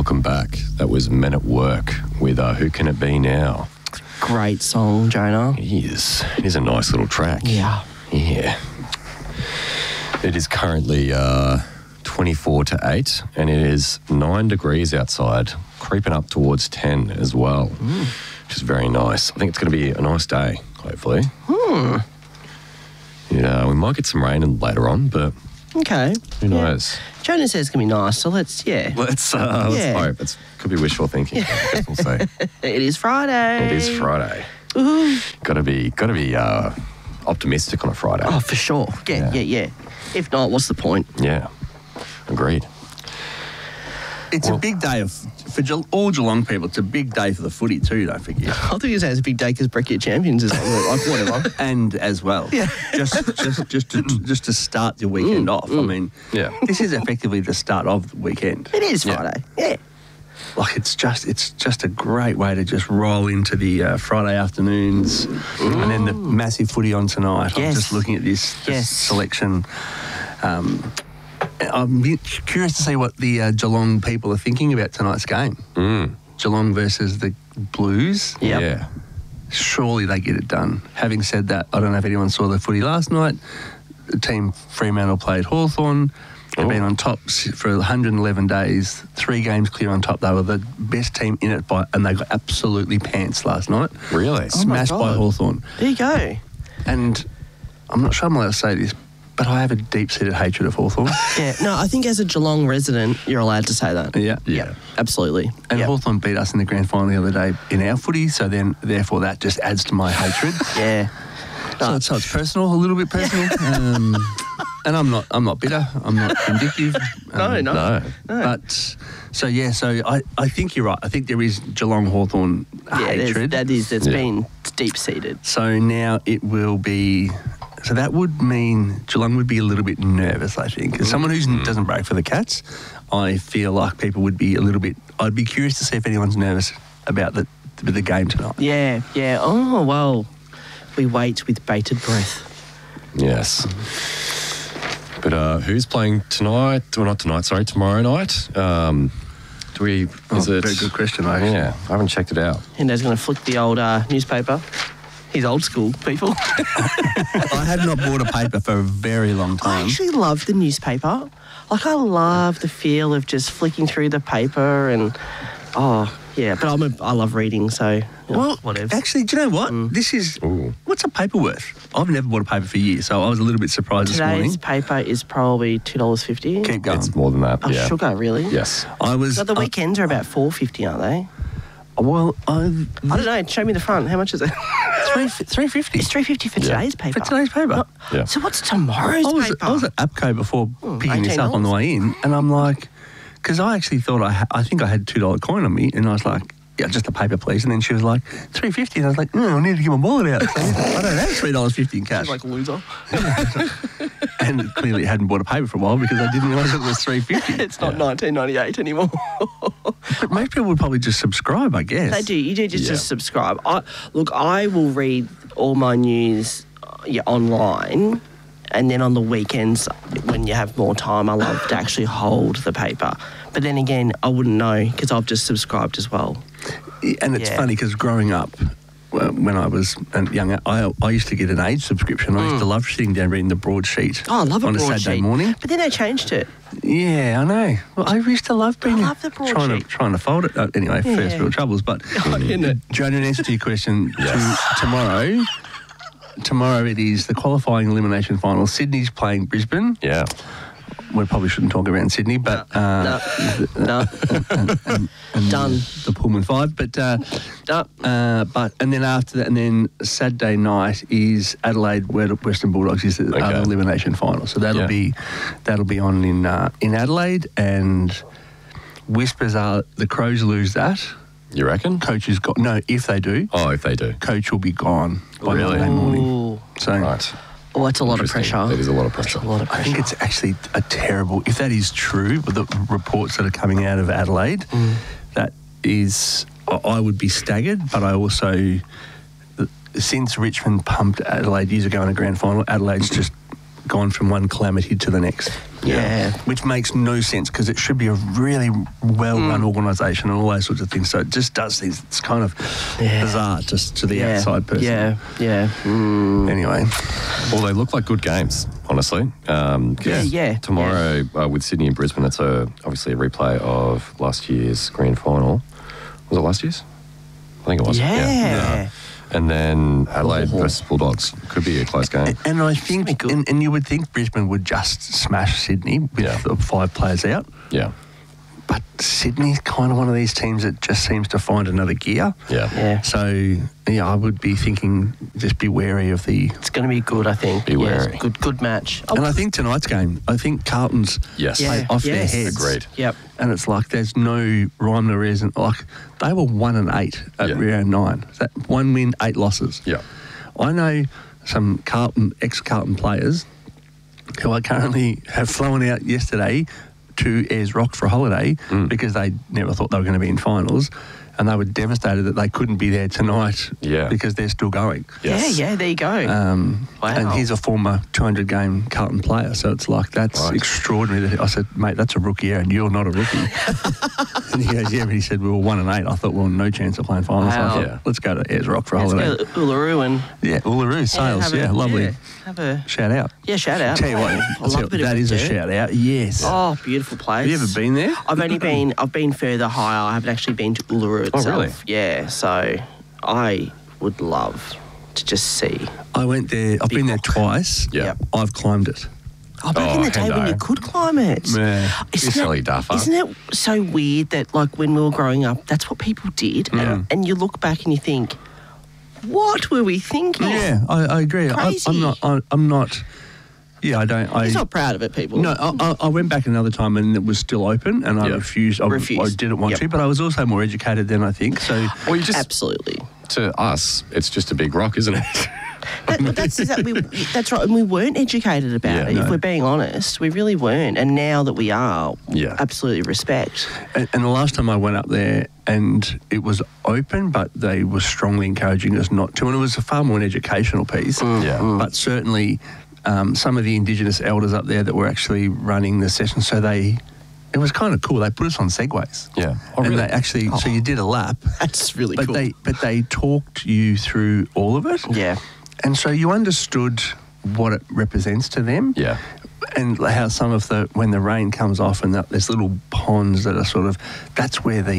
Welcome back. That was Men at Work with Who Can It Be Now? Great song, Jonah. It is a nice little track. Yeah. Yeah. It is currently 24 to 8 and it is 9 degrees outside, creeping up towards 10 as well, which is very nice. I think it's going to be a nice day, hopefully. Yeah, we might get some rain later on, but Okay. who knows? Jonah says it's going to be nice, so let's Let's hope. It could be wishful thinking. I guess we'll see. It is Friday. It is Friday. Woohoo. Got to be optimistic on a Friday. Oh, for sure. Yeah. If not, what's the point? Yeah, agreed. It's a big day for all Geelong people. It's a big day for the footy too. Don't forget. I thought you were saying it's a big day because Breccia Champions is like whatever. And as well, just to start your weekend off. I mean, this is effectively the start of the weekend. It is Friday. Yeah. Like it's just a great way to just roll into the Friday afternoons, and then the massive footy on tonight. Yes. I'm just looking at this selection. I'm curious to see what the Geelong people are thinking about tonight's game. Geelong versus the Blues. Yep. Yeah. Surely they get it done. Having said that, I don't know if anyone saw the footy last night. The team Fremantle played Hawthorn. They've been on top for 111 days, 3 games clear on top. They were the best team in it, and they got absolutely pants last night. Really? Smashed by Hawthorn. There you go. And I'm not sure I'm allowed to say this, but I have a deep-seated hatred of Hawthorn. Yeah. No, I think as a Geelong resident, you're allowed to say that. Yeah. Absolutely. And Yep. Hawthorn beat us in the grand final the other day in our footy, so then therefore that just adds to my hatred. Yeah. So it's personal, a little bit personal. And I'm not bitter. I'm not vindictive. No. But so I think you're right. I think there is Geelong Hawthorn hatred. That's been deep-seated. So now it will be. So that would mean Geelong would be a little bit nervous, I think. As someone who doesn't break for the Cats, I feel like people would be a little bit. I'd be curious to see if anyone's nervous about the game tonight. Yeah. Oh, well, we wait with bated breath. Yes. But who's playing tonight? Well, not tonight, sorry, tomorrow night. Is it? Very good question, actually. Yeah, I haven't checked it out. Hendo's going to flick the old newspaper. He's old school, people. I have not bought a paper for a very long I time. actually love the newspaper. Like, I love the feel of just flicking through the paper and, but I love reading, so, whatever. Actually, do you know what? This is, what's a paper worth? I've never bought a paper for years, so I was a little bit surprised this morning. Today's paper is probably $2.50. Keep going. It's more than that, Oh, sugar, really? Yes. So the weekends are about $4.50, aren't they? Well, I don't know. Show me the front. How much is it? $3.50. It's $3.50 for today's paper. For today's paper. Yeah. So what's tomorrow's paper? I was at APCO before picking this up on the way in, and I'm like, because I actually thought I think I had $2 coin on me, and I was like, yeah, just a paper, please. And then she was like, $3.50, and I was like, I need to get my wallet out. I don't have $3.50 in cash. Like a loser. And clearly hadn't bought a paper for a while because I didn't realise it was $3.50. It's not 1998 anymore. But most people would probably just subscribe, I guess. They do. You do just subscribe. I will read all my news online, and then on the weekends when you have more time, I love to actually hold the paper. But then again, I wouldn't know because I've just subscribed as well. And it's funny because growing up, when I was young, I used to get an age subscription. I used to love sitting down reading the broadsheet. Oh, I love on a a broadsheet. Saturday morning. But then they changed it. Yeah, I know. Well, I used to love being love the broadsheet. trying to fold it. Anyway, first world troubles. But Jonah, in answer to your question, tomorrow it is the qualifying elimination final. Sydney's playing Brisbane. Yeah. We probably shouldn't talk around Sydney, but No. Done. The Pullman Five. But and then after that, and then Saturday night is Adelaide Western Bulldogs is the other elimination final. So that'll be on in Adelaide, and whispers are the Crows lose that. You reckon? Coach is got no. If they do, if they do, coach will be gone by Really? Monday morning. Ooh. So right. Oh, that's a lot of pressure. That is a lot of pressure. I think it's actually a terrible. If that is true, with the reports that are coming out of Adelaide, that is, I would be staggered. But I also, since Richmond pumped Adelaide years ago in a grand final, Adelaide's just gone from one calamity to the next. Yeah. Which makes no sense because it should be a really well-run organisation and all those sorts of things. So it just does things. It's kind of bizarre just to the outside person. Yeah. Anyway. Well, they look like good games, honestly. Tomorrow with Sydney and Brisbane, it's obviously a replay of last year's grand final. Was it last year's? I think it was. Yeah. And then Adelaide versus Bulldogs. Could be a close game. And I think, and you would think Brisbane would just smash Sydney with the 5 players out. Yeah. But Sydney's kind of one of these teams that just seems to find another gear. Yeah. So, I would be thinking just be wary of the... It's going to be good, I think. Be wary. Good match. And I think tonight's game, I think Carlton's played off their heads. Agreed. Yep. And it's like there's no rhyme or reason. Like, they were 1-8 at round 9. That 1 win, 8 losses. Yeah. I know some ex-Carlton players who I currently have flown out yesterday to Ayers Rock for a holiday because they never thought they were going to be in finals, and they were devastated that they couldn't be there tonight because they're still going. Yes. Yeah, there you go. Wow. And he's a former 200-game Carlton player, so it's like, that's extraordinary. I said, mate, that's a rookie error, and you're not a rookie. And he goes, but he said, we were 1-8. I thought, well, no chance of playing finals. Wow. So I thought, let's go to Ayers Rock for a holiday. Let's go to Uluru and... Yeah, Uluru, Sales, lovely. Yeah, have a... Shout out. Yeah, shout out. Tell you what, that is a shout out. Yes. Oh, beautiful place. Have you ever been there? I've been further higher. I haven't actually been to Uluru itself. Oh, really? Yeah, so I would love to just see. I went there. I've been there twice. Yeah. I've climbed it. Oh, back in the day when you could climb it. Yeah. You silly duffer. Isn't it so weird that, like, when we were growing up, that's what people did? Yeah. And you look back and you think, what were we thinking? Yeah, I agree. Crazy. I'm not. Yeah, I don't. He's not proud of it, people. No, I went back another time and it was still open, and I refused. I didn't want to, but I was also more educated then, I think. So, well, you just absolutely. To us, it's just a big rock, isn't it? That's right, and we weren't educated about it. No. If we're being honest, we really weren't. And now that we are, absolutely respect. And the last time I went up there, and it was open, but they were strongly encouraging us not to, and it was a far more an educational piece. But certainly, some of the Indigenous elders up there that were actually running the session, so it was kind of cool. They put us on segways. Yeah. Oh, really? And they actually, so you did a lap. That's really cool. But they talked you through all of it. Yeah. And so you understood what it represents to them. Yeah. And how some of when the rain comes off and there's little ponds that are sort of, that's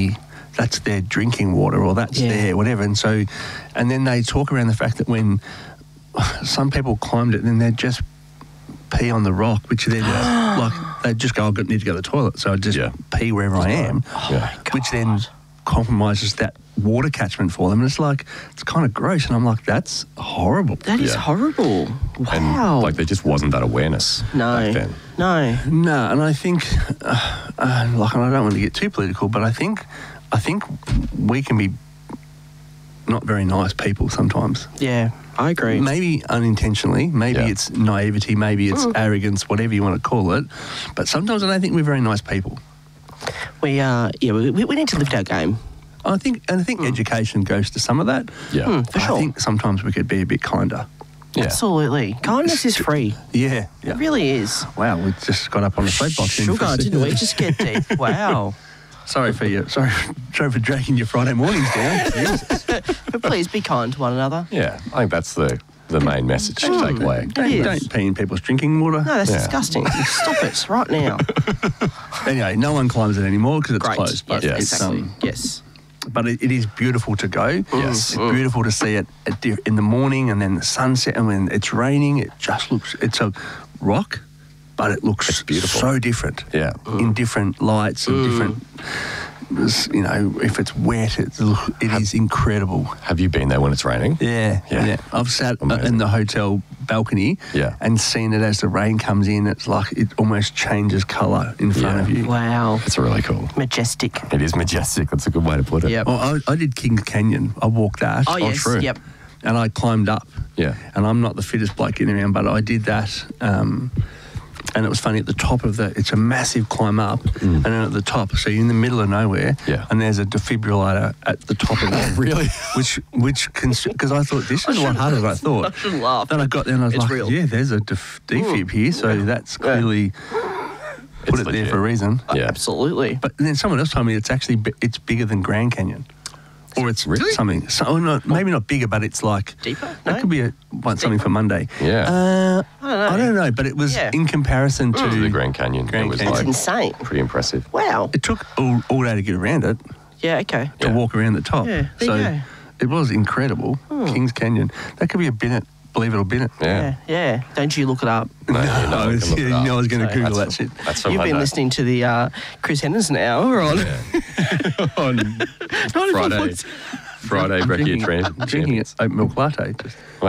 their drinking water, or that's their whatever. And so, and then they talk around the fact that when some people climbed it, then they'd just pee on the rock, which then they'd just go, I need to go to the toilet, so I just pee wherever I am, which then compromises that water catchment for them. And it's like, it's kind of gross, and I'm like, that's horrible. That is horrible. Wow. And there just wasn't that awareness back then. No, and I think, and I don't want to get too political, but I think we can be not very nice people sometimes. Yeah, I agree. Maybe unintentionally, maybe it's naivety, maybe it's arrogance, whatever you want to call it. But sometimes I don't think we're very nice people. We need to lift our game. I think education goes to some of that. Yeah. For sure. I think sometimes we could be a bit kinder. Yeah. Absolutely. Kindness is free. Yeah. It really is. Wow, we just got up on the soapbox. Sugar, didn't we? Just get deep. Wow. Sorry for dragging your Friday mornings down. But please be kind to one another. Yeah, I think that's the main message to take away. Don't pee in people's drinking water. No, that's disgusting. Stop it right now. Anyway, no one climbs it anymore because it's Great. closed. But Exactly. Yes. But it is beautiful to go. Yes. It's beautiful to see it in the morning, and then the sunset, and when it's raining, it just looks, it's a rock, but it looks beautiful. So different. Yeah. In different lights and different, if it's wet, it is incredible. Have you been there when it's raining? Yeah. I've sat in the hotel balcony and seen it as the rain comes in. It's like it almost changes colour in front of you. Wow. It's really cool. Majestic. It is majestic. That's a good way to put it. Yep. Well, I did Kings Canyon. I walked that. Oh, yes. Through. Yep. And I climbed up. Yeah. And I'm not the fittest bloke in around, but I did that. And And it was funny, at the top of it's a massive climb up, and then at the top, so you're in the middle of nowhere, and there's a defibrillator at the top of it. Really? Because I thought, this is a lot harder than I thought. I shouldn't laugh. Then I got there and I was It's like, real. yeah, there's a defib here, so that's clearly put it there legit. for a reason. Yeah. Absolutely. But then someone else told me it's actually it's bigger than Grand Canyon. Or it's Really? something. So maybe not bigger, but it's like Deeper? That No? could be something for Monday. Yeah. I don't know, but it was in comparison to To the Grand Canyon. Grand it was Canyon. like It's insane. pretty impressive. Wow. It took all day to get around it, Yeah, okay. to walk around the top. Yeah, there so you go. it was incredible. Kings Canyon. That could be a Bennett. Believe it or bin it. Yeah. Don't you look it up. No, you know, I was, look it up. I was going to So Google that That's shit. That's from You've been Hyundai. listening to the Chris Henderson hour on on Friday. Friday, Breccia I'm drinking Champions. oat milk latte. Just